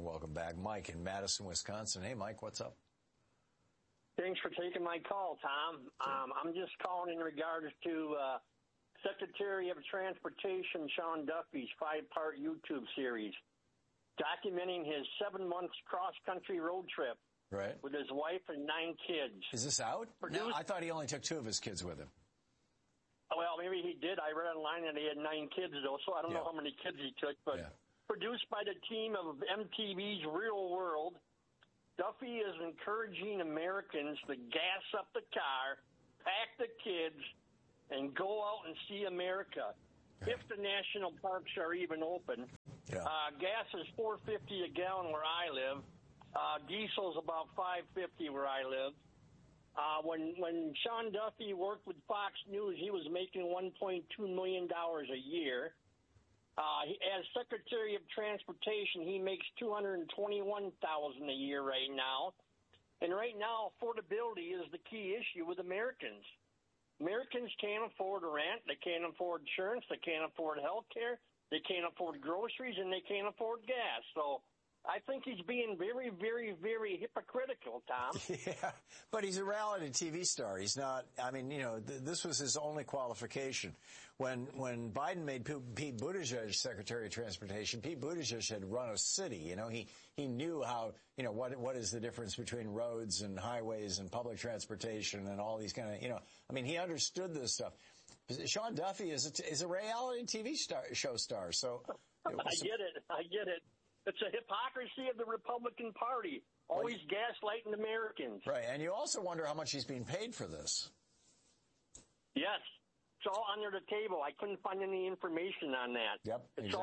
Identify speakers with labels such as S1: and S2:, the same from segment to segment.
S1: and welcome back. Mike in Madison, Wisconsin. Hey, Mike, what's up?
S2: Thanks for taking my call, Tom. I'm just calling in regards to Secretary of Transportation Sean Duffy's 5-part YouTube series documenting his 7 months cross-country road trip with his wife and 9 kids.
S1: Is this out? No, I thought he only took 2 of his kids with him.
S2: Well, maybe he did. I read online that he had 9 kids, though, so I don't know how many kids he took. But produced by the team of MTV's Real World, Duffy is encouraging Americans to gas up the car, pack the kids, and go out and see America. If the national parks are even open. Gas is $4.50 a gallon where I live. Diesel's about $5.50 where I live. When Sean Duffy worked with Fox News, he was making $1.2 million a year. As Secretary of Transportation, he makes $221,000 a year right now. And right now, affordability is the key issue with Americans. Americans can't afford rent, they can't afford insurance, they can't afford health care, they can't afford groceries, and they can't afford gas. So I think he's being very, very, very hypocritical, Tom.
S1: Yeah, but he's a reality TV star. He's not, I mean, you know, this was his only qualification. When Biden made Pete Buttigieg Secretary of Transportation, Pete Buttigieg had run a city. You know, he knew how, you know, what is the difference between roads and highways and public transportation and all these kind of, you know, I mean, he understood this stuff. Sean Duffy is a reality TV show star, so.
S2: I get it. It's a hypocrisy of the Republican Party, always gaslighting Americans.
S1: Right, and you also wonder how much he's being paid for this.
S2: Yes, it's all under the table. I couldn't find any information on that.
S1: Yep,
S2: it's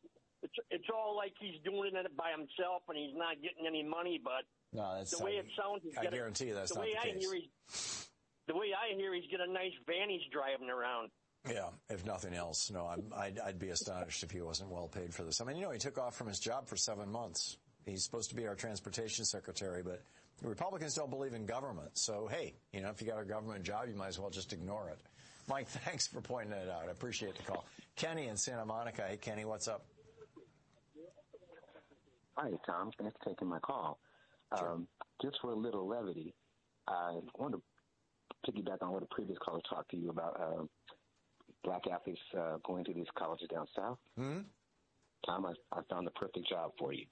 S2: all like he's doing it by himself and he's not getting any money. But
S1: no, that's
S2: the way it sounds,
S1: I guarantee you that's not the case.
S2: The way I hear, he's got a nice van he's driving around.
S1: Yeah, if nothing else. No, I'd be astonished if he wasn't well paid for this. I mean, you know, he took off from his job for 7 months. He's supposed to be our transportation secretary, but the Republicans don't believe in government. So, hey, you know, if you got a government job, you might as well just ignore it. Mike, thanks for pointing that out. I appreciate the call. Kenny in Santa Monica. Hey, Kenny, what's up?
S3: Hi, Tom. Thanks for taking my call.
S1: Sure.
S3: Just for a little levity, I want to piggyback on what a previous caller talked to you about black athletes going to these colleges down south.
S1: Mm-hmm.
S3: Tom, I found the perfect job for you.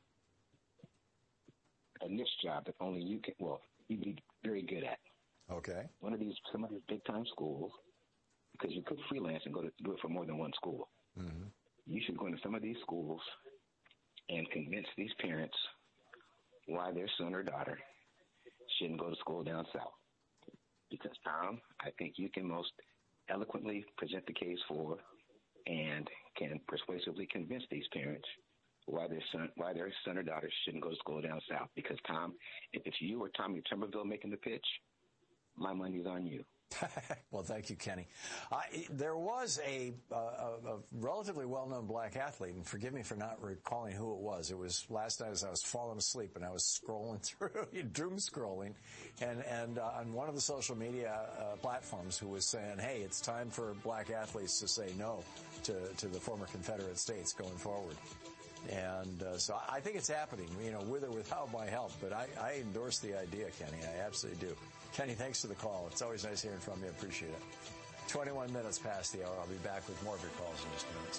S3: A niche job that only you can, well, you'd be very good at.
S1: Okay.
S3: Some of these big-time schools, because you could freelance and do it for more than one school.
S1: Mm-hmm.
S3: You should go into some of these schools and convince these parents why their son or daughter shouldn't go to school down south. Because, Tom, I think you can most eloquently present the case for and can persuasively convince these parents why their son or daughter shouldn't go to school down south. Because, Tom, if it's you or Tommy Tuberville making the pitch, my money's on you.
S1: Well, thank you, Kenny. There was a relatively well-known black athlete, and forgive me for not recalling who it was. It was last night as I was falling asleep and I was scrolling through, doom scrolling, and on one of the social media platforms who was saying, hey, it's time for black athletes to say no to the former Confederate states going forward. And so I think it's happening, you know, with or without my help. But I endorse the idea, Kenny. I absolutely do. Kenny, thanks for the call. It's always nice hearing from you. I appreciate it. 21 minutes past the hour. I'll be back with more of your calls in just a minute.